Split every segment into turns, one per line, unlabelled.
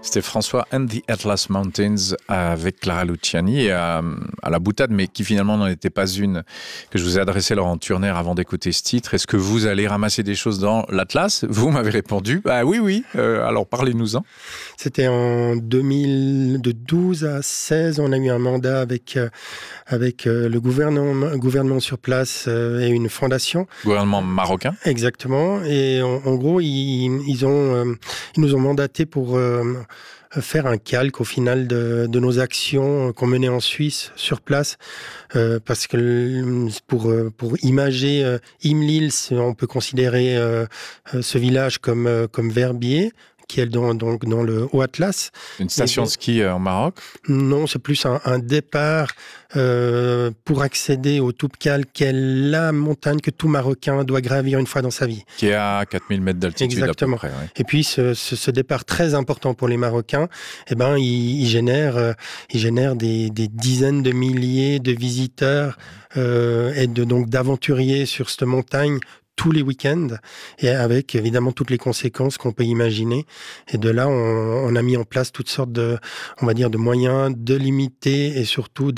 C'était François and the Atlas Mountains avec Clara Luciani à la boutade, mais qui finalement n'en était pas une, que je vous ai adressé, Laurent Turner, avant d'écouter ce titre. Est-ce que vous allez ramasser des choses dans l'Atlas ? Vous m'avez répondu, oui. Alors parlez-nous-en.
C'était en 2012 à 16, on a eu un mandat avec le gouvernement sur place et une fondation.
Gouvernement marocain ?
Exactement. Et en gros, ils nous ont mandaté pour faire un calque au final de nos actions qu'on menait en Suisse sur place, parce que pour imager Imlils, on peut considérer ce village comme Verbier, qui est donc dans le Haut-Atlas.
Une station de ski en Maroc ?
Non, c'est plus un départ pour accéder au Toubkal, qui est la montagne que tout Marocain doit gravir une fois dans sa vie.
Qui est à 4000 mètres d'altitude.
Exactement.
À peu près, ouais.
Et puis ce départ très important pour les Marocains, il génère des dizaines de milliers de visiteurs et donc d'aventuriers sur cette montagne tous les week-ends, et avec évidemment toutes les conséquences qu'on peut imaginer. Et de là, on a mis en place toutes sortes de moyens de limiter et surtout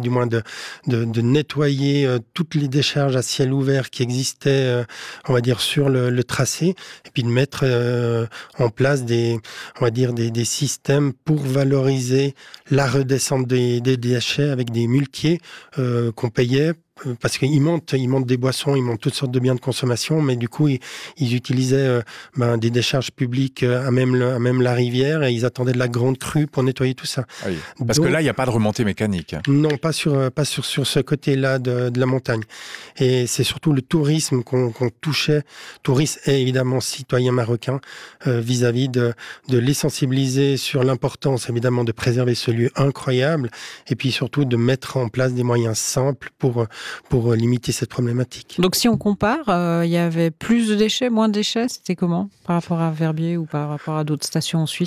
de nettoyer toutes les décharges à ciel ouvert qui existaient, sur le tracé, et puis de mettre en place des systèmes pour valoriser la redescente des déchets avec des muletiers qu'on payait, parce qu'ils montent des boissons, ils montent toutes sortes de biens de consommation, mais du coup, ils utilisaient des décharges publiques à même la rivière, et ils attendaient de la grande crue pour nettoyer tout ça.
Oui, parce que là, il n'y a pas de remontée mécanique.
Non, pas sur ce côté-là de la montagne. Et c'est surtout le tourisme qu'on touchait, touristes et évidemment citoyens marocains, vis-à-vis de les sensibiliser sur l'importance, évidemment, de préserver ce lieu incroyable, et puis surtout de mettre en place des moyens simples pour limiter cette problématique.
Donc si on compare, il y avait plus de déchets, moins de déchets, c'était comment par rapport à Verbier ou par rapport à d'autres stations en Suisse ?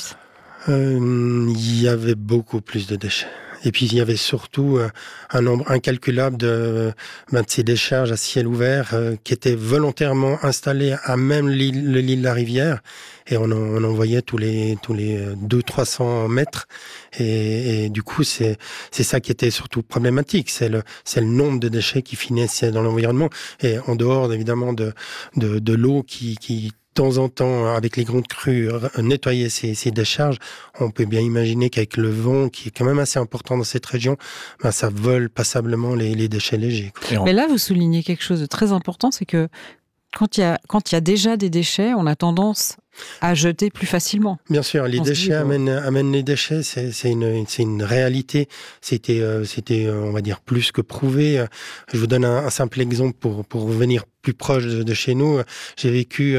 Il y avait beaucoup plus de déchets. Et puis, il y avait surtout un nombre incalculable de ces décharges à ciel ouvert qui étaient volontairement installées à même le lit de la rivière. Et on en voyait tous les 200-300 mètres. Et du coup, c'est ça qui était surtout problématique. C'est le nombre de déchets qui finissaient dans l'environnement. Et en dehors, évidemment, de l'eau qui de temps en temps, avec les grandes crues, nettoyer ces décharges, on peut bien imaginer qu'avec le vent, qui est quand même assez important dans cette région, ça vole passablement les déchets légers.
Mais là, vous soulignez quelque chose de très important, c'est que quand il y a déjà des déchets, on a tendance à jeter plus facilement.
Bien sûr, les déchets amènent les déchets, c'est une réalité. C'était, on va dire, plus que prouvé. Je vous donne un simple exemple pour venir plus proche de chez nous. J'ai vécu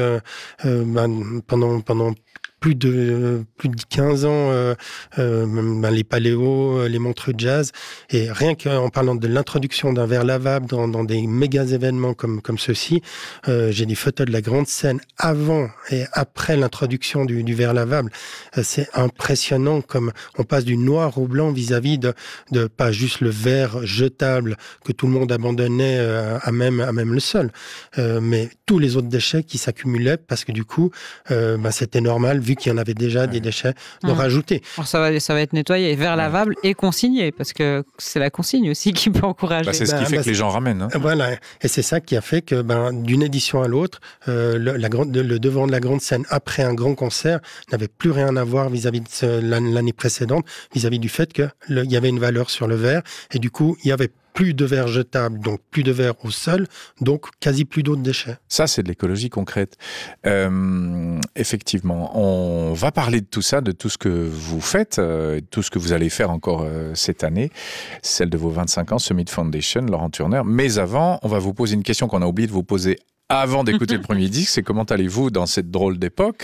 pendant plus de 15 ans les paléos, les montreux de jazz, et rien qu'en parlant de l'introduction d'un verre lavable dans des méga événements comme ceux-ci, j'ai des photos de la grande scène avant et après l'introduction du verre lavable. C'est impressionnant comme on passe du noir au blanc vis-à-vis de pas juste le verre jetable que tout le monde abandonnait à même le sol, mais tous les autres déchets qui s'accumulaient, parce que du coup c'était normal, vu qu'il y en avait déjà des déchets, de rajouter.
Alors ça va être nettoyé, verre lavable et consigné, parce que c'est la consigne aussi qui peut encourager.
C'est ce qui fait que les gens ramènent. Hein.
Voilà, et c'est ça qui a fait que d'une édition à l'autre, le devant de la grande scène après un grand concert n'avait plus rien à voir vis-à-vis de l'année précédente, vis-à-vis du fait qu'il y avait une valeur sur le verre, et du coup, il y avait plus de verre jetable, donc plus de verre au sol, donc quasi plus d'autres déchets.
Ça, c'est de l'écologie concrète. Effectivement, on va parler de tout ça, de tout ce que vous faites, de tout ce que vous allez faire encore cette année, celle de vos 25 ans, Summit Foundation, Laurent Turner. Mais avant, on va vous poser une question qu'on a oublié de vous poser avant d'écouter le premier disque, c'est comment allez-vous dans cette drôle d'époque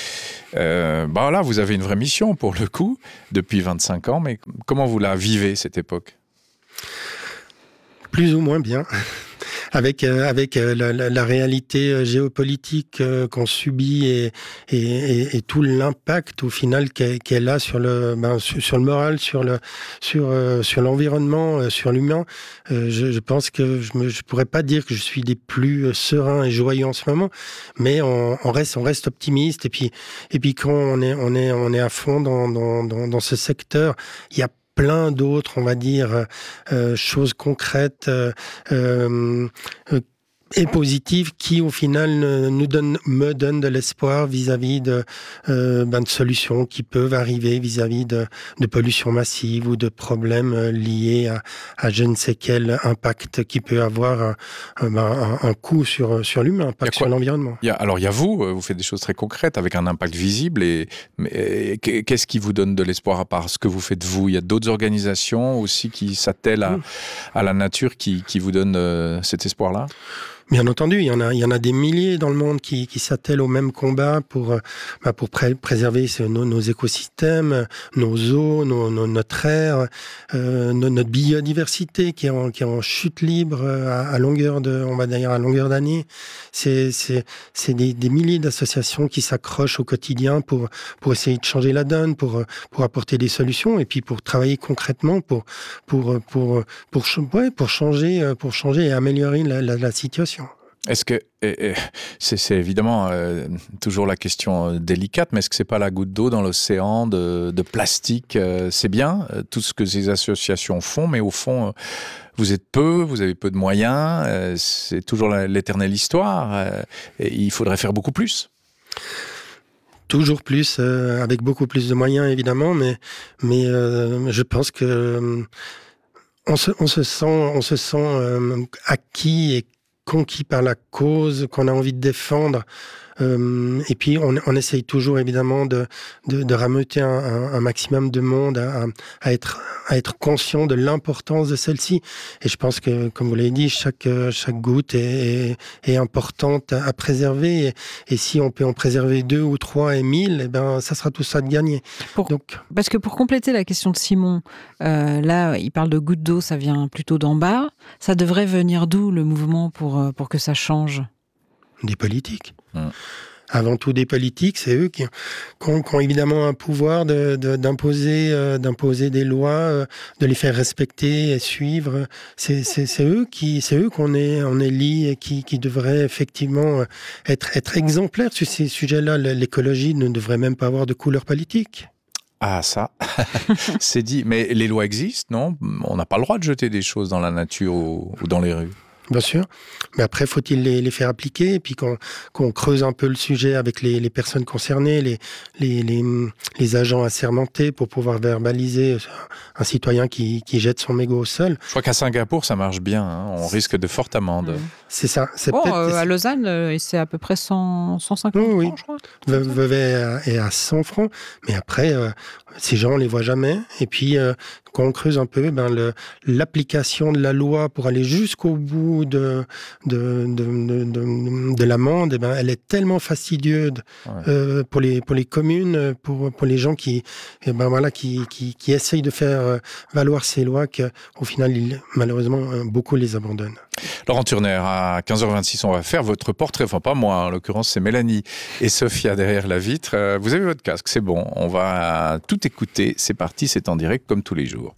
là, vous avez une vraie mission pour le coup, depuis 25 ans, mais comment vous la vivez, cette époque ?
Plus ou moins bien. avec la réalité géopolitique qu'on subit et tout l'impact au final qu'elle a sur le moral, sur l'environnement, sur l'humain. Je pense que je pourrais pas dire que je suis des plus sereins et joyeux en ce moment, mais on reste optimiste. Et puis quand on est à fond dans ce secteur, il y a plein d'autres, on va dire, choses concrètes et positives qui, au final, me donnent de l'espoir vis-à-vis de solutions qui peuvent arriver vis-à-vis de pollution massive ou de problèmes liés à je ne sais quel impact qui peut avoir un coût sur l'humain, un impact sur l'environnement.
Il y a vous faites des choses très concrètes avec un impact visible. Mais qu'est-ce qui vous donne de l'espoir à part ce que vous faites vous? Il y a d'autres organisations aussi qui s'attellent à la nature qui vous donnent cet espoir-là?
Bien entendu, il y en a des milliers dans le monde qui s'attellent au même combat pour préserver nos écosystèmes, nos eaux, notre air, notre biodiversité qui est en chute libre à longueur d'année. C'est des milliers d'associations qui s'accrochent au quotidien pour essayer de changer la donne, pour apporter des solutions et puis pour travailler concrètement pour changer et améliorer la situation.
Est-ce que c'est évidemment toujours la question délicate, mais est-ce que c'est pas la goutte d'eau dans l'océan de plastique? C'est bien tout ce que ces associations font, mais au fond, vous êtes peu, vous avez peu de moyens. C'est toujours l'éternelle histoire. Et il faudrait faire beaucoup plus.
Toujours plus, avec beaucoup plus de moyens évidemment, mais je pense que on se sent acquis et conquis par la cause qu'on a envie de défendre. Et puis on essaye toujours évidemment de rameuter un maximum de monde à être conscient de l'importance de celle-ci. Et je pense que, comme vous l'avez dit, chaque goutte est importante à préserver. Et si on peut en préserver 2 ou 3 et 1000, ça sera tout ça de gagné.
Parce que pour compléter la question de Simon, là, il parle de goutte d'eau, ça vient plutôt d'en bas. Ça devrait venir d'où le mouvement pour que ça change ?
Des politiques. Avant tout des politiques, c'est eux qui ont évidemment un pouvoir d'imposer des lois, de les faire respecter et suivre. C'est eux qu'on élit et qui devraient effectivement être exemplaires sur ces sujets-là. L'écologie ne devrait même pas avoir de couleur politique.
Ah, ça, c'est dit. Mais les lois existent, non? On n'a pas le droit de jeter des choses dans la nature ou dans les rues.
Bien sûr, mais après faut-il les faire appliquer et puis qu'on creuse un peu le sujet avec les personnes concernées, les agents assermentés pour pouvoir verbaliser un citoyen qui jette son mégot au sol.
Je crois qu'à Singapour ça marche bien, hein. On risque de fortes amendes.
C'est ça.
À Lausanne, c'est à peu près 150 francs, je crois.
Vevey est à 100 francs, mais après ces gens on les voit jamais et puis quand on creuse un peu, l'application de la loi pour aller jusqu'au bout de l'amende, elle est tellement fastidieuse pour les communes, pour les gens qui essayent de faire valoir ces lois qu'au final, malheureusement, beaucoup les abandonnent.
Laurent Turner, à 15h26, on va faire votre portrait. Enfin, pas moi, en l'occurrence, c'est Mélanie et Sophia derrière la vitre. Vous avez votre casque, c'est bon. On va tout écouter. C'est parti, c'est en direct comme tous les jours.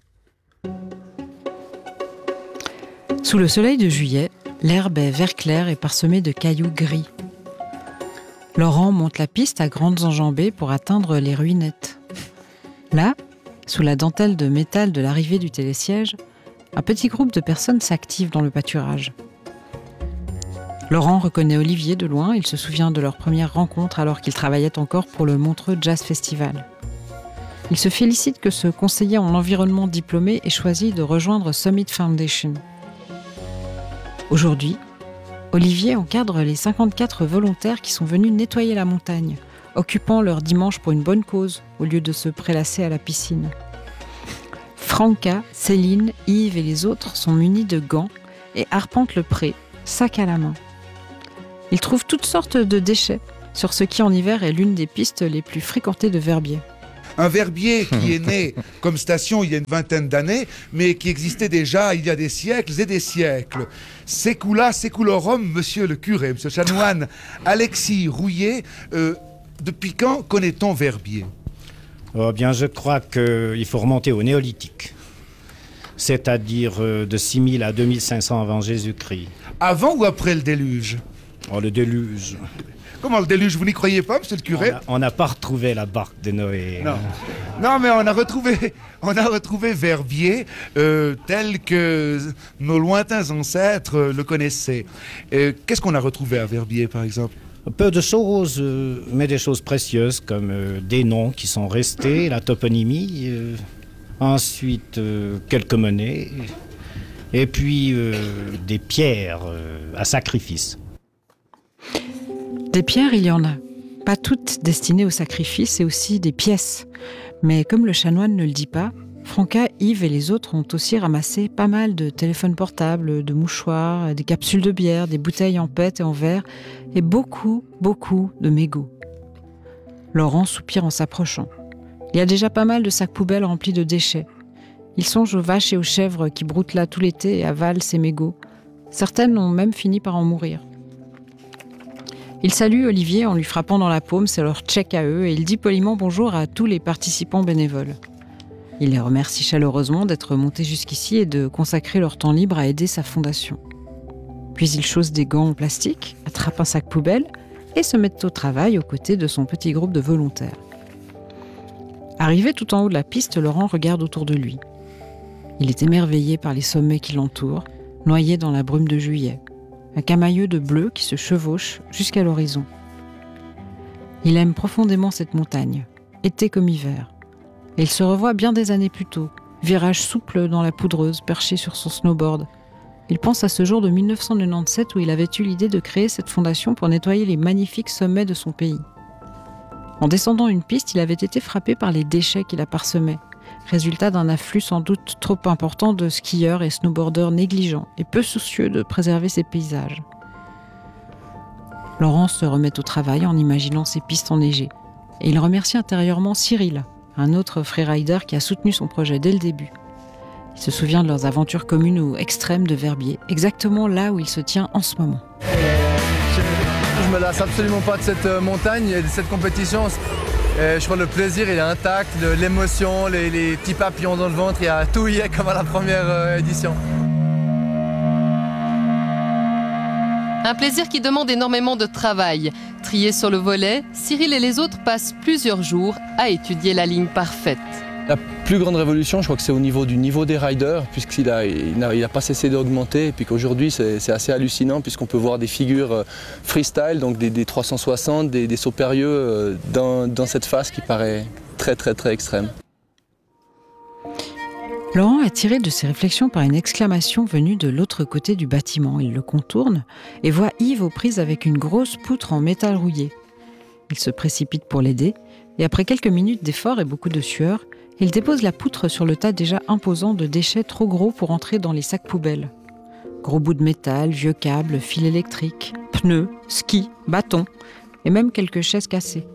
Sous le soleil de juillet, l'herbe est vert clair et parsemée de cailloux gris. Laurent monte la piste à grandes enjambées pour atteindre les ruinettes. Là, sous la dentelle de métal de l'arrivée du télésiège, un petit groupe de personnes s'active dans le pâturage. Laurent reconnaît Olivier de loin, il se souvient de leur première rencontre alors qu'il travaillait encore pour le Montreux Jazz Festival. Il se félicite que ce conseiller en environnement diplômé ait choisi de rejoindre Summit Foundation. Aujourd'hui, Olivier encadre les 54 volontaires qui sont venus nettoyer la montagne, occupant leur dimanche pour une bonne cause, au lieu de se prélasser à la piscine. Franca, Céline, Yves et les autres sont munis de gants et arpentent le pré, sac à la main. Ils trouvent toutes sortes de déchets sur ce qui en hiver est l'une des pistes les plus fréquentées de Verbier.
Un Verbier qui est né comme station il y a une vingtaine d'années, mais qui existait déjà il y a des siècles et des siècles. Secula seculorum, monsieur le curé, monsieur chanoine Alexis Rouillet, depuis quand connaît-on Verbier ?
Oh bien, je crois qu'il faut remonter au néolithique, c'est-à-dire de 6000 à 2500 avant Jésus-Christ.
Avant ou après le déluge ?
Oh, le déluge.
Comment le déluge ? Vous n'y croyez pas, monsieur le curé ?
On n'a pas retrouvé la barque de Noé.
Non. Non, mais on a retrouvé Verbier tel que nos lointains ancêtres le connaissaient. Qu'est-ce qu'on a retrouvé à Verbier, par exemple ?
Peu de choses, mais des choses précieuses, comme des noms qui sont restés, la toponymie, ensuite quelques monnaies, et puis des pierres à sacrifice.
Des pierres, il y en a. Pas toutes destinées au sacrifice, et aussi des pièces. Mais comme le chanoine ne le dit pas, Franca, Yves et les autres ont aussi ramassé pas mal de téléphones portables, de mouchoirs, des capsules de bière, des bouteilles en PET et en verre, et beaucoup, beaucoup de mégots. Laurent soupire en s'approchant. Il y a déjà pas mal de sacs poubelles remplis de déchets. Il songe aux vaches et aux chèvres qui broutent là tout l'été et avalent ces mégots. Certaines ont même fini par en mourir. Il salue Olivier en lui frappant dans la paume, c'est leur check à eux, et il dit poliment bonjour à tous les participants bénévoles. Il les remercie chaleureusement d'être montés jusqu'ici et de consacrer leur temps libre à aider sa fondation. Puis il chausse des gants en plastique, attrape un sac poubelle et se met au travail aux côtés de son petit groupe de volontaires. Arrivé tout en haut de la piste, Laurent regarde autour de lui. Il est émerveillé par les sommets qui l'entourent, noyés dans la brume de juillet. Un camailleux de bleu qui se chevauche jusqu'à l'horizon. Il aime profondément cette montagne, été comme hiver. Et il se revoit bien des années plus tôt, virage souple dans la poudreuse, perché sur son snowboard. Il pense à ce jour de 1997 où il avait eu l'idée de créer cette fondation pour nettoyer les magnifiques sommets de son pays. En descendant une piste, il avait été frappé par les déchets qui la parsemaient, résultat d'un afflux sans doute trop important de skieurs et snowboarders négligents et peu soucieux de préserver ces paysages. Laurent se remet au travail en imaginant ces pistes enneigées, et il remercie intérieurement Cyril, un autre freerider qui a soutenu son projet dès le début. Il se souvient de leurs aventures communes ou extrêmes de Verbier, exactement là où il se tient en ce moment.
Je me lasse absolument pas de cette montagne et de cette compétition. Je crois que le plaisir il est intact, l'émotion, les petits papillons dans le ventre, il y a tout y est comme à la première édition.
Un plaisir qui demande énormément de travail. Triés sur le volet, Cyril et les autres passent plusieurs jours à étudier la ligne parfaite.
La plus grande révolution, je crois que c'est au niveau du niveau des riders, puisqu'il n'a pas cessé d'augmenter, et puis qu'aujourd'hui c'est assez hallucinant, puisqu'on peut voir des figures freestyle, donc des 360, des sauts périlleux dans cette phase qui paraît très très très extrême.
Laurent est tiré de ses réflexions par une exclamation venue de l'autre côté du bâtiment. Il le contourne et voit Yves aux prises avec une grosse poutre en métal rouillé. Il se précipite pour l'aider et après quelques minutes d'effort et beaucoup de sueur, il dépose la poutre sur le tas déjà imposant de déchets trop gros pour entrer dans les sacs poubelles. Gros bouts de métal, vieux câbles, fils électriques, pneus, skis, bâtons et même quelques chaises cassées.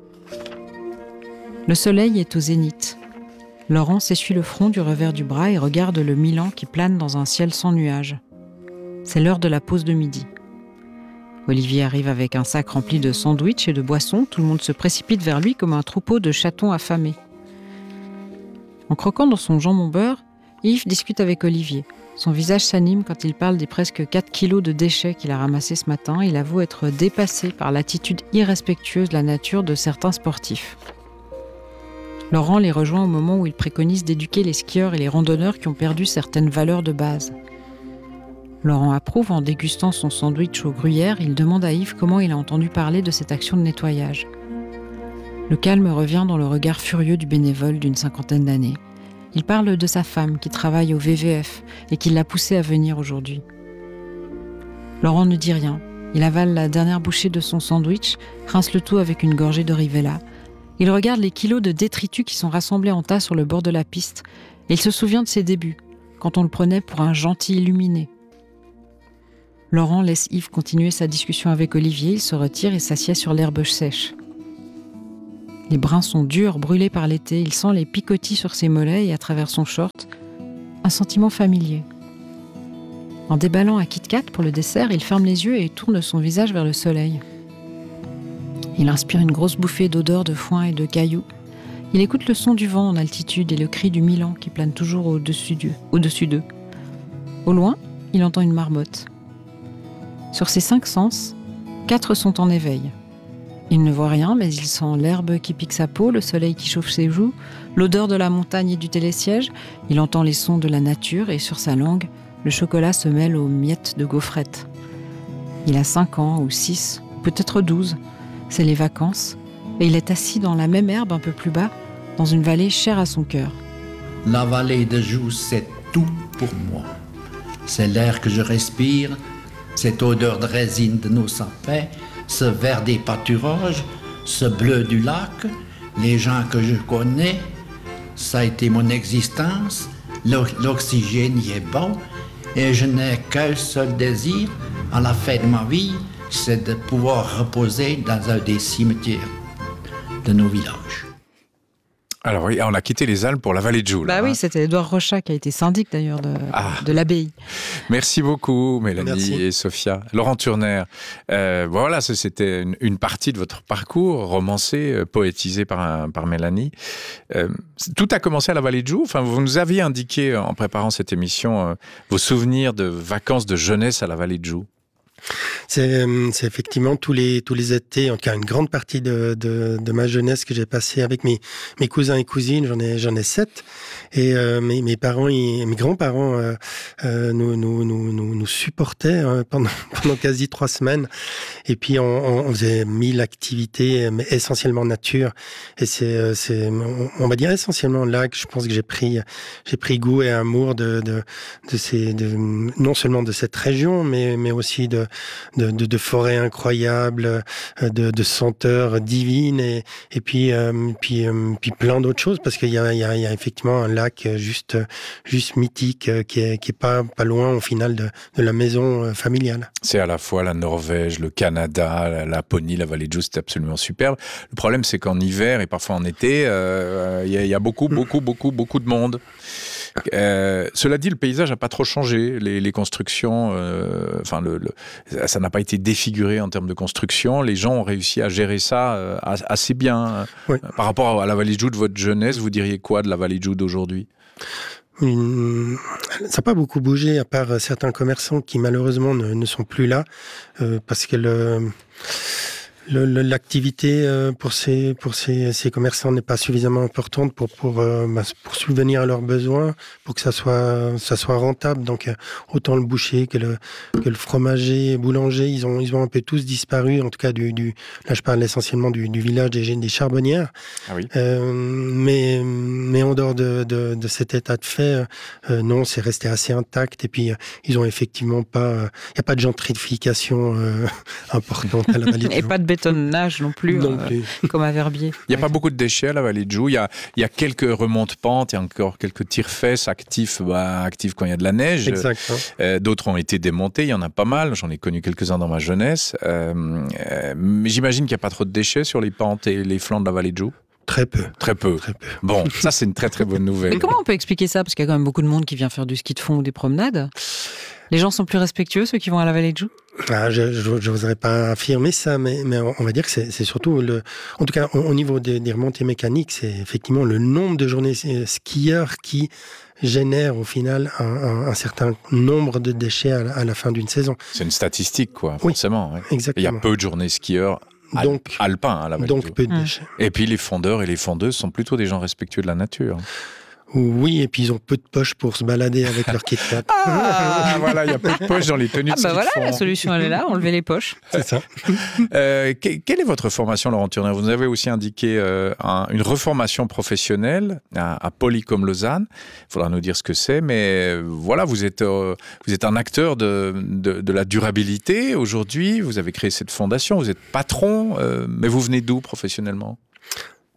Le soleil est au zénith. Laurent s'essuie le front du revers du bras et regarde le Milan qui plane dans un ciel sans nuages. C'est l'heure de la pause de midi. Olivier arrive avec un sac rempli de sandwichs et de boissons. Tout le monde se précipite vers lui comme un troupeau de chatons affamés. En croquant dans son jambon beurre, Yves discute avec Olivier. Son visage s'anime quand il parle des presque 4 kilos de déchets qu'il a ramassés ce matin. Il avoue être dépassé par l'attitude irrespectueuse de la nature de certains sportifs. Laurent les rejoint au moment où il préconise d'éduquer les skieurs et les randonneurs qui ont perdu certaines valeurs de base. Laurent approuve en dégustant son sandwich au gruyère. Il demande à Yves comment il a entendu parler de cette action de nettoyage. Le calme revient dans le regard furieux du bénévole d'une 50aine d'années. Il parle de sa femme qui travaille au VVF et qui l'a poussé à venir aujourd'hui. Laurent ne dit rien. Il avale la dernière bouchée de son sandwich, rince le tout avec une gorgée de Rivella. Il regarde les kilos de détritus qui sont rassemblés en tas sur le bord de la piste. Et il se souvient de ses débuts, quand on le prenait pour un gentil illuminé. Laurent laisse Yves continuer sa discussion avec Olivier. Il se retire et s'assied sur l'herbe sèche. Les brins sont durs, brûlés par l'été. Il sent les picotis sur ses mollets et à travers son short, un sentiment familier. En déballant un Kit-Kat pour le dessert, il ferme les yeux et tourne son visage vers le soleil. Il inspire une grosse bouffée d'odeur de foin et de cailloux. Il écoute le son du vent en altitude et le cri du milan qui plane toujours au-dessus d'eux. Au loin, il entend une marmotte. Sur ses 5 sens, 4 sont en éveil. Il ne voit rien, mais il sent l'herbe qui pique sa peau, le soleil qui chauffe ses joues, l'odeur de la montagne et du télésiège. Il entend les sons de la nature et sur sa langue, le chocolat se mêle aux miettes de gaufrettes. Il a 5 ans ou 6, peut-être 12. C'est les vacances et il est assis dans la même herbe un peu plus bas, dans une vallée chère à son cœur.
La vallée de Joux, c'est tout pour moi. C'est l'air que je respire, cette odeur de résine de nos sapins, ce vert des pâturages, ce bleu du lac, les gens que je connais. Ça a été mon existence, l'oxygène y est bon, et je n'ai qu'un seul désir à la fin de ma vie, c'est de pouvoir reposer dans un des cimetières de nos villages.
Alors oui, on a quitté les Alpes pour la vallée de Joux.
Bah oui, c'était Édouard Rochat qui a été syndic d'ailleurs de l'abbaye.
Merci beaucoup Mélanie
Merci.
et Sophia. Laurent Turner, voilà, ça, c'était une partie de votre parcours romancé, poétisé par Mélanie. Tout a commencé à la vallée de Joux. Enfin, vous nous aviez indiqué en préparant cette émission vos souvenirs de vacances de jeunesse à la vallée de Joux.
C'est effectivement tous les étés, en tout cas une grande partie de ma jeunesse que j'ai passé avec mes cousins et cousines. J'en ai 7 et mes parents, mes grands-parents nous supportaient pendant quasi 3 semaines. Et puis on faisait 1000 activités, mais essentiellement nature. Et on va dire essentiellement là que je pense que j'ai pris goût et amour non seulement de cette région, mais aussi de forêts incroyables, de senteurs divines et puis plein d'autres choses, parce qu'il y a effectivement un lac juste mythique qui est pas loin au final de la maison familiale.
C'est à la fois la Norvège, le Canada, la Laponie, la vallée de Joux, c'est absolument superbe. Le problème, c'est qu'en hiver et parfois en été, il y a beaucoup de monde. Cela dit, le paysage n'a pas trop changé. Les constructions, ça n'a pas été défiguré en termes de construction. Les gens ont réussi à gérer ça assez bien.
Oui.
Par rapport à la vallée de Joux de votre jeunesse, vous diriez quoi de la vallée de Joux d'aujourd'hui ?
Ça n'a pas beaucoup bougé, à part certains commerçants qui malheureusement ne sont plus là, parce que l'activité pour ces commerçants n'est pas suffisamment importante pour subvenir à leurs besoins, pour que ça soit rentable. Donc autant le boucher que le fromager, boulanger, ils ont un peu tous disparu. En tout cas là je parle essentiellement du village des Charbonnières.
Ah oui.
Mais en dehors de cet état de fait, non, c'est resté assez intact. Et puis ils ont effectivement pas, il y a pas de gentrification importante à la vallée de Joux.
Et pas de bétonnage non plus, comme à Verbier.
Il n'y a pas beaucoup de déchets à la vallée de Joux. Il y a quelques remontes-pentes, il y a encore quelques tire-fesses actifs quand il y a de la neige.
Exact.
D'autres ont été démontés, il y en a pas mal. J'en ai connu quelques-uns dans ma jeunesse. Mais j'imagine qu'il n'y a pas trop de déchets sur les pentes et les flancs de la vallée de Joux.
Très peu.
Bon, ça c'est une très très bonne nouvelle.
Mais comment on peut expliquer ça ? Parce qu'il y a quand même beaucoup de monde qui vient faire du ski de fond ou des promenades. Les gens sont plus respectueux, ceux qui vont à la vallée de Joux ?
Je n'oserais pas affirmer ça, mais on va dire que c'est surtout en tout cas au niveau des remontées mécaniques, c'est effectivement le nombre de journées skieurs qui génère au final un certain nombre de déchets à la fin d'une saison.
C'est une statistique, quoi,
Oui,
forcément. Ouais.
Exactement.
Il y a peu de journées skieurs alpins à la vallée de Joux.
Peu de déchets.
Et puis les fondeurs et les fondeuses sont plutôt des gens respectueux de la nature.
Oui, et puis ils ont peu de poches pour se balader avec leur Kit-Kat.
Voilà, il y a peu de poches dans les tenues de ski de
voilà,
fond.
la solution elle est là, enlever les poches.
C'est ça.
Quelle est votre formation, Laurent Turner ? Vous nous avez aussi indiqué une reformation professionnelle à Polycom Lausanne. Il faudra nous dire ce que c'est, mais voilà, vous êtes un acteur de la durabilité aujourd'hui. Vous avez créé cette fondation, vous êtes patron, mais vous venez d'où professionnellement ?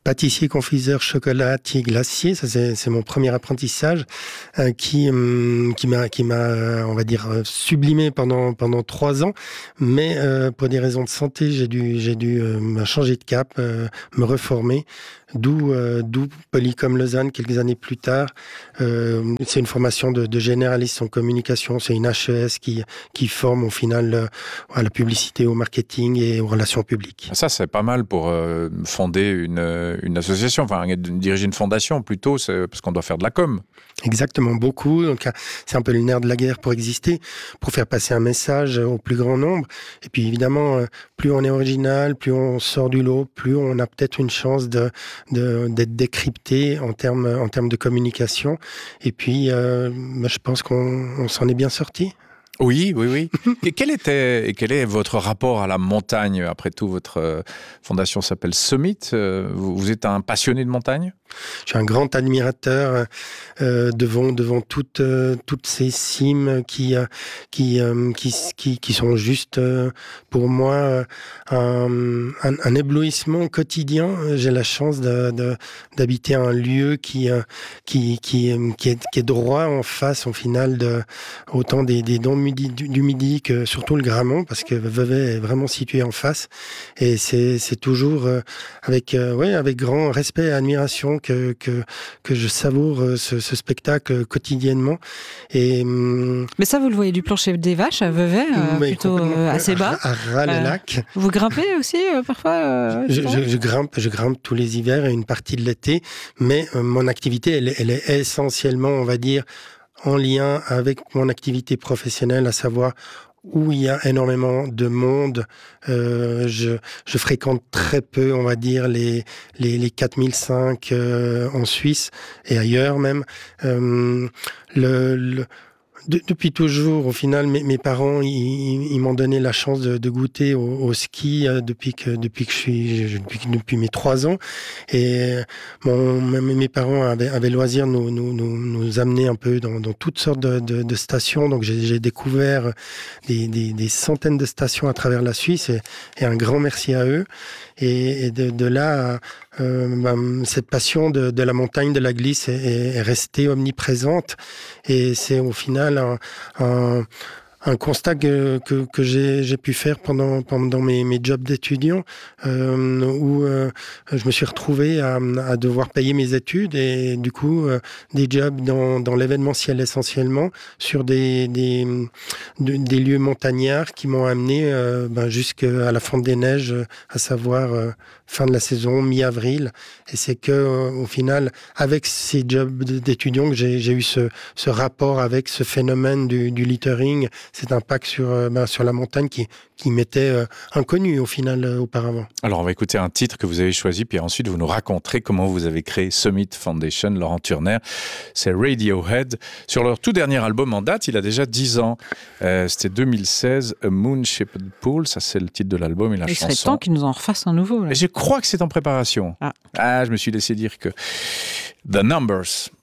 pâtissier, confiseur, chocolatier, glacier. Ça, c'est mon premier apprentissage qui m'a, on va dire, sublimé pendant 3 ans. Mais pour des raisons de santé, j'ai dû changer de cap, me reformer. D'où Polycom Lausanne, quelques années plus tard. C'est une formation de généraliste en communication. C'est une HES qui forme au final à la publicité, au marketing et aux relations publiques.
Ça, c'est pas mal pour fonder une association, enfin diriger une fondation plutôt, parce qu'on doit faire de la com.
Exactement, beaucoup. Donc, c'est un peu le nerf de la guerre pour exister, pour faire passer un message au plus grand nombre. Et puis évidemment, plus on est original, plus on sort du lot, plus on a peut-être une chance d'être décrypté en termes de communication. Et puis, je pense qu'on s'en est bien sorti.
Oui. Et quel est votre rapport à la montagne? Après tout, votre fondation s'appelle Summit. Vous êtes un passionné de montagne?
Je suis un grand admirateur devant toutes ces cimes qui sont juste pour moi un éblouissement quotidien. J'ai la chance d'habiter un lieu qui est droit en face au final autant des dents du Midi que surtout le Grammont, parce que Vevey est vraiment situé en face, et c'est toujours avec grand respect et admiration que je savoure ce spectacle quotidiennement.
Mais ça, vous le voyez du plancher des vaches à Vevey, plutôt assez bas.
À Ras-le-Lac.
Vous grimpez aussi parfois
je grimpe tous les hivers et une partie de l'été, mais mon activité, elle est essentiellement, on va dire, en lien avec mon activité professionnelle, à savoir où il y a énormément de monde. Je fréquente très peu, on va dire, les 4005 en Suisse et ailleurs même. Depuis toujours, au final, mes parents, ils m'ont donné la chance de goûter au ski depuis mes 3 ans. Et mes parents avaient loisir nous amener un peu dans toutes sortes de stations. Donc j'ai découvert des centaines de stations à travers la Suisse, et un grand merci à eux. Et de là, cette passion de la montagne, de la glisse est restée omniprésente. Et c'est au final un constat que j'ai pu faire pendant mes jobs d'étudiant, où je me suis retrouvé à devoir payer mes études, et du coup des jobs dans l'événementiel essentiellement, sur des lieux montagnards qui m'ont amené jusqu'à la fonte des neiges, à savoir fin de la saison, mi-avril. Et c'est que au final, avec ces jobs d'étudiant, que j'ai eu ce rapport avec ce phénomène du littering, cet impact sur la montagne qui m'était inconnu au final auparavant.
Alors on va écouter un titre que vous avez choisi, puis ensuite vous nous raconterez comment vous avez créé Summit Foundation, Laurent Turner. C'est Radiohead. Sur leur tout dernier album en date, il a déjà 10 ans. C'était 2016, A Moon-Shaped Pool, ça c'est le titre de l'album et la chanson.
Il serait temps qu'ils nous en refassent un nouveau. Là.
Et je crois que c'est en préparation. Je me suis laissé dire que The Numbers.